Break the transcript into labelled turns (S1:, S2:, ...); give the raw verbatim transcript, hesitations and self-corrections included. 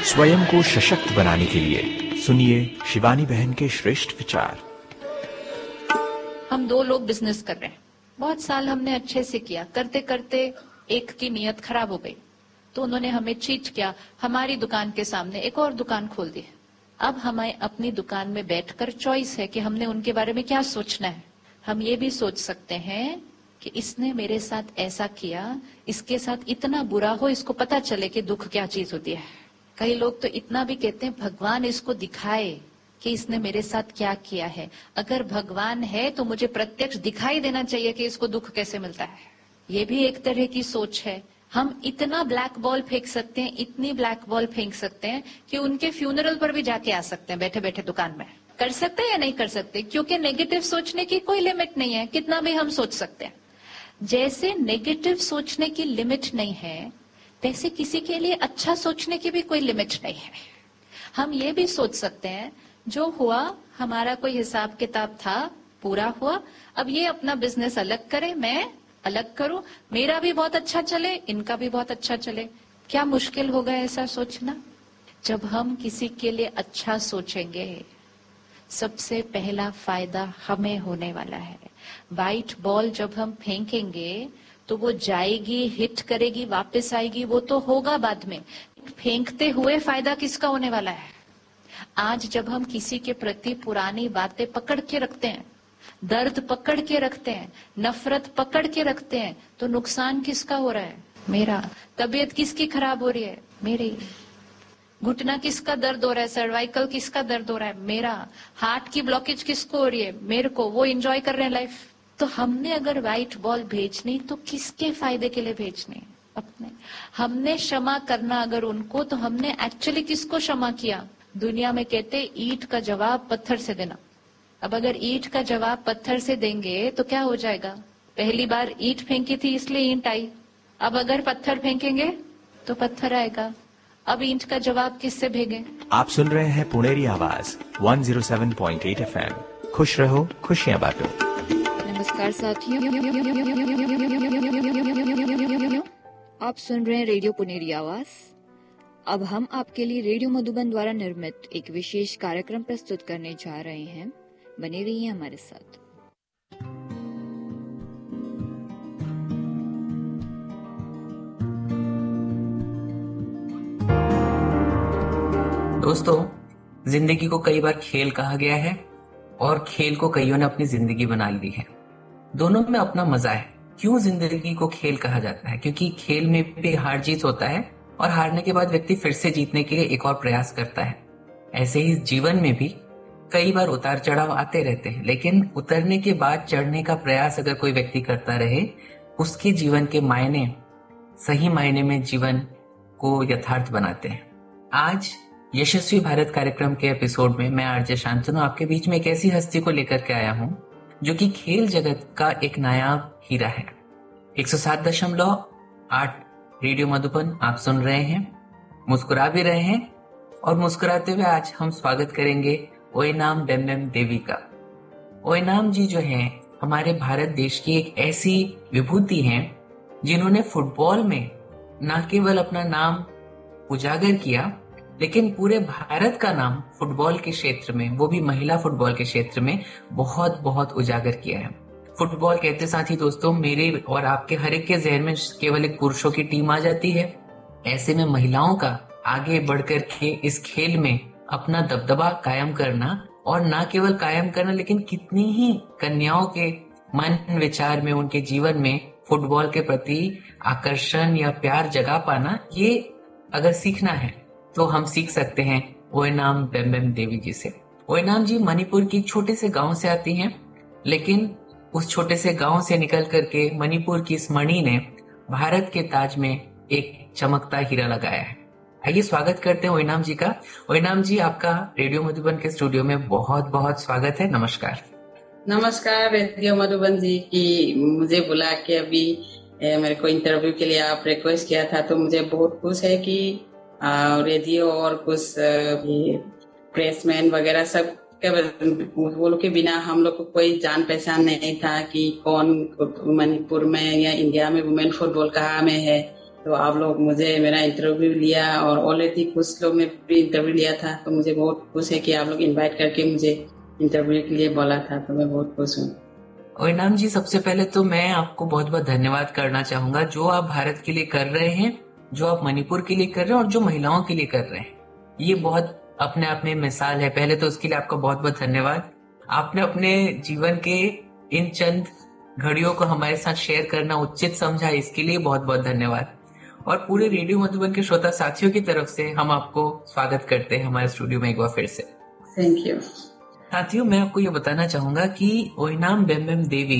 S1: स्वयं को सशक्त बनाने के लिए सुनिए शिवानी बहन के श्रेष्ठ विचार।
S2: हम दो लोग बिजनेस कर रहे हैं, बहुत साल हमने अच्छे से किया, करते करते एक की नीयत खराब हो गई तो उन्होंने हमें चीट किया, हमारी दुकान के सामने एक और दुकान खोल दी। अब हमें अपनी दुकान में बैठकर चॉइस है कि हमने उनके बारे में क्या सोचना है। हम ये भी सोच सकते हैं कि इसने मेरे साथ ऐसा किया, इसके साथ इतना बुरा हो, इसको पता चले कि दुख क्या चीज होती है। कई लोग तो इतना भी कहते हैं भगवान इसको दिखाए कि इसने मेरे साथ क्या किया है। अगर भगवान है तो मुझे प्रत्यक्ष दिखाई देना चाहिए कि इसको दुख कैसे मिलता है। ये भी एक तरह की सोच है। हम इतना ब्लैक बॉल फेंक सकते हैं, इतनी ब्लैक बॉल फेंक सकते हैं कि उनके फ्यूनरल पर भी जाके आ सकते हैं बैठे बैठे दुकान में। कर सकते हैं या नहीं कर सकते, क्योंकि नेगेटिव सोचने की कोई लिमिट नहीं है, कितना भी हम सोच सकते हैं। जैसे नेगेटिव सोचने की लिमिट नहीं है, वैसे किसी के लिए अच्छा सोचने की भी कोई लिमिट नहीं है। हम ये भी सोच सकते हैं जो हुआ, हमारा कोई हिसाब किताब था, पूरा हुआ, अब ये अपना बिजनेस अलग करे, मैं अलग करूं, मेरा भी बहुत अच्छा चले, इनका भी बहुत अच्छा चले। क्या मुश्किल होगा ऐसा सोचना? जब हम किसी के लिए अच्छा सोचेंगे, सबसे पहला फायदा हमें होने वाला है। व्हाइट बॉल जब हम फेंकेंगे तो वो जाएगी, हिट करेगी, वापस आएगी, वो तो होगा बाद में। फेंकते हुए फायदा किसका होने वाला है? आज जब हम किसी के प्रति पुरानी बातें पकड़ के रखते हैं, दर्द पकड़ के रखते हैं, नफरत पकड़ के रखते हैं, तो नुकसान किसका हो रहा है? मेरा। तबीयत किसकी खराब हो रही है? मेरी। घुटना किसका दर्द हो रहा है? सर्वाइकल किसका दर्द हो रहा है? मेरा। हार्ट की ब्लॉकेज किसको हो रही है? मेरे को। वो एंजॉय कर रहे हैं लाइफ। तो हमने अगर व्हाइट बॉल भेजनी तो किसके फायदे के लिए भेजनी? अपने। हमने क्षमा करना अगर उनको, तो हमने एक्चुअली किसको क्षमा किया? दुनिया में कहते ईंट का जवाब पत्थर से देना। अब अगर ईंट का जवाब पत्थर से देंगे तो क्या हो जाएगा? पहली बार ईंट फेंकी थी इसलिए ईंट आई, अब अगर पत्थर फेंकेंगे तो पत्थर आएगा। अब ईंट का जवाब किससे भेजें? आप
S1: सुन रहे हैं पुनेरी आवाज एक सौ सात पॉइंट आठ एफएम। खुश रहो, खुशियां बांटो।
S3: नमस्कार साथियों, आप सुन रहे हैं रेडियो पुनेरी आवाज। अब हम आपके लिए रेडियो मधुबन द्वारा निर्मित एक विशेष कार्यक्रम प्रस्तुत करने जा रहे हैं। बने रहिए हमारे साथ।
S4: दोस्तों, जिंदगी को कई बार खेल कहा गया है और खेल को कईयों ने अपनी जिंदगी बना ली है। दोनों में अपना मजा है। क्यों जिंदगी को खेल कहा जाता है? क्योंकि खेल में भी हार जीत होता है और हारने के बाद व्यक्ति फिर से जीतने के लिए एक और प्रयास करता है। ऐसे ही जीवन में भी कई बार उतार चढ़ाव आते रहते हैं, लेकिन उतरने के बाद चढ़ने का प्रयास अगर कोई व्यक्ति करता रहे, उसके जीवन के मायने सही मायने में जीवन को यथार्थ बनाते हैं। आज यशस्वी भारत कार्यक्रम के एपिसोड में मैं आरजे शांतनु आपके बीच में एक ऐसी हस्ती को लेकर के आया हूं जो कि खेल जगत का एक नायाब हीरा है। एक सौ सात दशमलव आठ रेडियो मधुबन आप सुन रहे हैं, मुस्कुरा भी रहे हैं, और मुस्कुराते हुए आज हम स्वागत करेंगे ओयनाम बेम्बेम देवी का। ओयनाम जी जो हैं, हमारे भारत देश की एक ऐसी विभूति हैं जिन्होंने फुटबॉल में न केवल अपना नाम उजागर किया, लेकिन पूरे भारत का नाम फुटबॉल के क्षेत्र में, वो भी महिला फुटबॉल के क्षेत्र में बहुत बहुत उजागर किया है। फुटबॉल कहते साथ ही दोस्तों, मेरे और आपके हर एक के जहन में केवल एक पुरुषों की टीम आ जाती है। ऐसे में महिलाओं का आगे बढ़कर के इस खेल में अपना दबदबा कायम करना, और ना केवल कायम करना, लेकिन कितनी ही कन्याओं के मन विचार में, उनके जीवन में फुटबॉल के प्रति आकर्षण या प्यार जगा पाना, ये अगर सीखना है तो हम सीख सकते हैं ओयनाम बेम्बेम देवी जी से। ओयनाम जी मणिपुर की छोटे से गांव से आती हैं, लेकिन उस छोटे से गांव से निकल करके मणिपुर की इस मणि ने भारत के ताज में एक चमकता हीरा लगाया है। आइए स्वागत करते हैं ओयनाम जी का। ओयनाम जी, आपका रेडियो मधुबन के स्टूडियो में बहुत बहुत स्वागत है। नमस्कार।
S5: नमस्कार रेडियो मधुबन जी की मुझे बुला के अभी मेरे को इंटरव्यू के लिए आप रिक्वेस्ट किया था, तो मुझे बहुत खुश है कि रेडियो और कुछ प्रेसमैन वगैरह सब वो लोग के बिना हम लोग को कोई जान पहचान नहीं था कि कौन मणिपुर में या इंडिया में वुमेन फुटबॉल कहाँ में है। तो आप लोग मुझे मेरा इंटरव्यू लिया और ऑलरेडी कुछ लोग में भी इंटरव्यू लिया था, तो मुझे बहुत खुश है कि आप लोग इनवाइट करके मुझे इंटरव्यू के लिए बोला था, तो मैं बहुत खुश हूँ।
S4: ओइनाम जी, सबसे पहले तो मैं आपको बहुत बहुत धन्यवाद करना चाहूंगा जो आप भारत के लिए कर रहे हैं, जो आप मणिपुर के लिए कर रहे हैं और जो महिलाओं के लिए कर रहे हैं। ये बहुत अपने आप में मिसाल है। पहले तो उसके लिए आपका बहुत बहुत धन्यवाद। आपने अपने जीवन के इन चंद घड़ियों को हमारे साथ शेयर करना उचित समझा, इसके लिए बहुत बहुत धन्यवाद। और पूरे रेडियो मधुबन के श्रोता साथियों की तरफ से हम आपको स्वागत करते हैं हमारे स्टूडियो में एक बार फिर से।
S5: Thank you.
S4: साथियों, मैं आपको ये बताना चाहूंगा कि ओइनाम बेम्बेम देवी